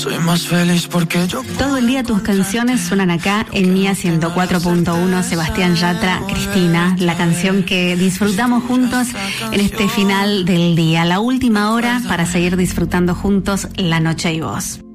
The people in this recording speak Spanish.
Soy más feliz porque yo... Todo el día tus canciones suenan acá en Mía 104.1. Sebastián Yatra, Cristina, la canción que disfrutamos juntos en este final del día. La última hora para seguir disfrutando juntos La Noche y Vos.